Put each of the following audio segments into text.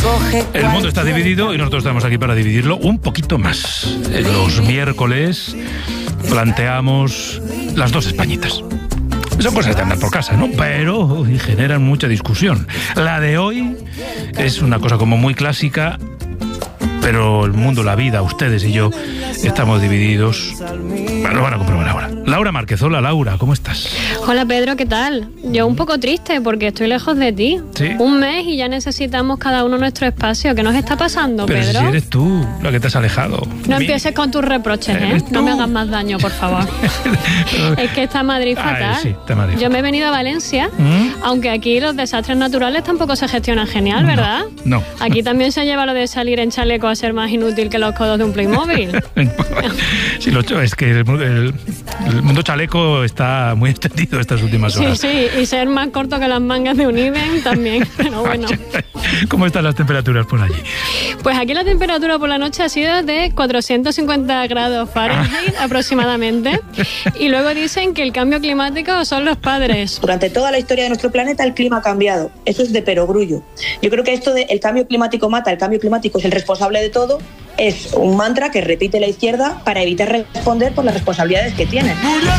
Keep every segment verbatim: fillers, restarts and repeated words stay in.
El mundo está dividido y nosotros estamos aquí para dividirlo un poquito más. Los miércoles planteamos las dos Españitas. Son cosas de andar por casa, ¿no? Pero generan mucha discusión. La de hoy es una cosa como muy clásica, pero el mundo, la vida, ustedes y yo estamos divididos. Bueno, lo van a comprobar ahora. Laura Márquez, hola Laura, ¿cómo estás? Hola Pedro, ¿qué tal? Yo un poco triste porque estoy lejos de ti. ¿Sí? Un mes y ya necesitamos cada uno nuestro espacio. ¿Qué nos está pasando, Pero Pedro? si eres tú la que te has alejado. No Mi... empieces con tus reproches, ¿eh? ¿Eres tú? No me hagas más daño, por favor. Es que está Madrid fatal. Ay, sí, está Madrid. Yo me he venido a Valencia, ¿Mm? aunque aquí los desastres naturales tampoco se gestionan genial, ¿verdad? No. no. Aquí también se lleva lo de salir en chaleco a ser más inútil que los codos de un Playmobil. Sí, lo, es que el, el, el mundo chaleco está muy extendido estas últimas horas. Sí, sí, y ser más corto que las mangas de un Iben también, pero bueno. ¿Cómo están las temperaturas por allí? Pues aquí la temperatura por la noche ha sido de cuatrocientos cincuenta grados Fahrenheit ah. aproximadamente, y luego dicen que el cambio climático son los padres. Durante toda la historia de nuestro planeta el clima ha cambiado, eso es de perogrullo. Yo creo que esto de el cambio climático mata, el cambio climático es el responsable de todo, es un mantra que repite la izquierda para evitar responder por las responsabilidades que tienen.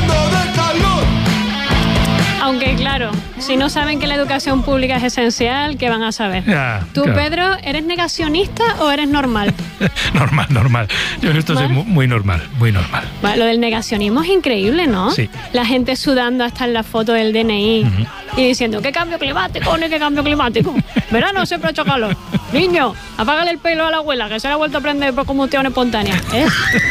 Aunque claro, si no saben que la educación pública es esencial, ¿qué van a saber? Ya, ¿Tú, claro. Pedro, eres negacionista o eres normal? normal, normal. Yo en esto soy muy, muy normal, muy normal. Bueno, lo del negacionismo es increíble, ¿no? Sí. La gente sudando hasta en la foto del D N I uh-huh. y diciendo, ¿qué cambio climático? ¿Ni qué cambio climático? Verano siempre ha hecho calor. Niño, apágale el pelo a la abuela, que se le ha vuelto a prender por combustión espontánea. ¿Eh?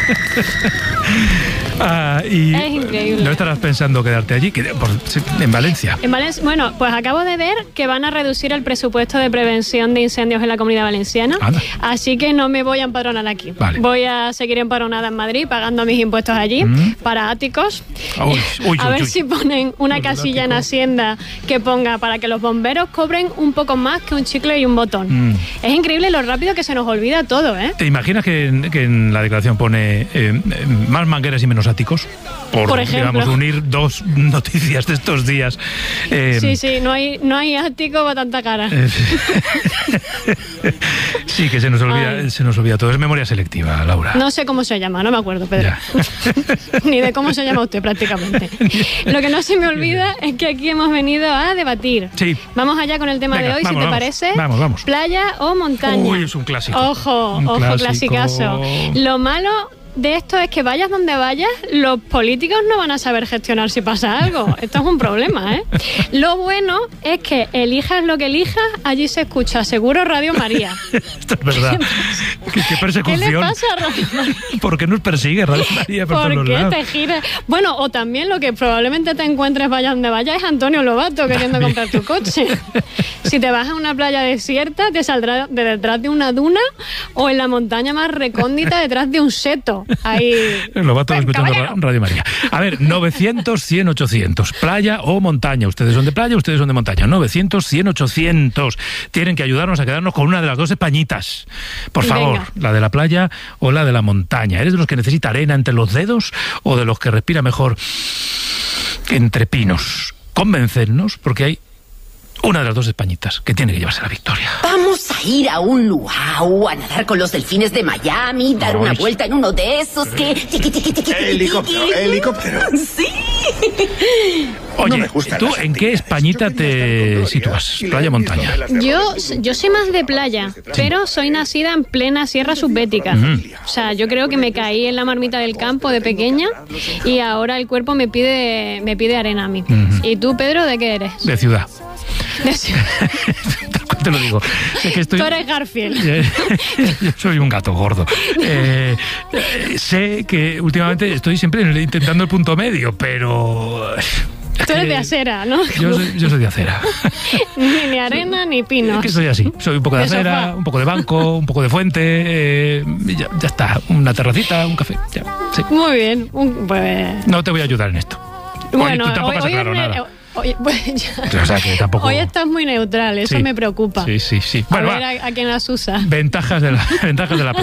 Ah, y es increíble. ¿No estarás pensando quedarte allí? Por, en Valencia. En Valencia. Bueno, pues acabo de ver que van a reducir el presupuesto de prevención de incendios en la Comunidad Valenciana. Anda. Así que no me voy a empadronar aquí. Vale. Voy a seguir empadronada en Madrid, pagando mis impuestos allí, mm. para áticos. Uy, uy, a uy, ver uy. si ponen una Los casilla en Hacienda que ponga para que los bomberos cobren un poco más que un chicle y un botón. Mm. Es increíble lo rápido que se nos olvida todo, ¿eh? ¿Te imaginas que en, que en la declaración pone eh, más mangueras y menos áticos? Por, Por ejemplo. Digamos, unir dos noticias de estos días. Eh, sí, sí, no hay, no hay ático para tanta cara. Eh, sí, que se nos olvida, se nos olvida todo. Es memoria selectiva, Laura. No sé cómo se llama, no me acuerdo, Pedro. Ni de cómo se llama usted, prácticamente. Lo que no se me olvida es que aquí hemos venido a debatir. Sí. Vamos allá con el tema Venga, de hoy, vamos, si te vamos, parece. Vamos, vamos. ¿Playa o montaña? Uy, es un clásico. Ojo, un ojo, clásico. clasicazo. Lo malo de esto es que vayas donde vayas, los políticos no van a saber gestionar si pasa algo. Esto es un problema, ¿eh? Lo bueno es que elijas lo que elijas, allí se escucha seguro Radio María. Esto es verdad. ¿Qué, qué persecución? ¿Qué le pasa a Radio María? ¿Por qué nos persigue Radio María por, ¿Por todos qué los lados? te giras? Bueno, o también lo que probablemente te encuentres vaya donde vaya es Antonio Lobato queriendo comprar tu coche. Si te vas a una playa desierta, te saldrá de detrás de una duna o en la montaña más recóndita detrás de un seto. Ahí. Lo va todo escuchando caballero. Radio María. A ver, novecientos, cien, ochocientos. Playa o montaña. Ustedes son de playa, ustedes son de montaña. novecientos, cien, ochocientos. Tienen que ayudarnos a quedarnos con una de las dos Españitas. Por favor, venga. La de la playa o la de la montaña. ¿Eres de los que necesita arena entre los dedos o de los que respira mejor entre pinos? Convencernos, porque hay una de las dos Españitas que tiene que llevarse la victoria. Vamos a ir a un luau, a nadar con los delfines de Miami, dar Ay. una vuelta en uno de esos que... Tiqui, tiqui, tiqui, helicóptero, tiqui. helicóptero. Sí. Oye, no me ¿tú en qué Españita te sitúas? ¿Playa o montaña? Yo, yo soy más de playa, pero soy nacida en plena Sierra Subbética. Uh-huh. O sea, yo creo que me caí en la marmita del campo de pequeña y ahora el cuerpo me pide, me pide arena a mí. Uh-huh. ¿Y tú, Pedro, de qué eres? De ciudad. De ciudad. Te lo digo. Es que estoy... Tú eres Garfield. Yo soy un gato gordo. Eh, eh, sé que últimamente estoy siempre intentando el punto medio, pero... Tú eres de acera, ¿no? Yo soy, yo soy de acera. Ni, ni arena ni pinos. Es que soy así. Soy un poco de, de acera, sofá. Un poco de banco, un poco de fuente. Eh, ya, ya está. Una terracita, un café. Ya, sí. Muy bien. Un, pues... No te voy a ayudar en esto. Bueno, Oye, tú tampoco hoy, has aclarado hoy nada. Hoy, pues ya. O sea, que tampoco... Hoy estás muy neutral, eso sí, me preocupa. Sí, sí, sí. Bueno, a ver a, a quién las usa. Ventajas de la, ventajas de la playa.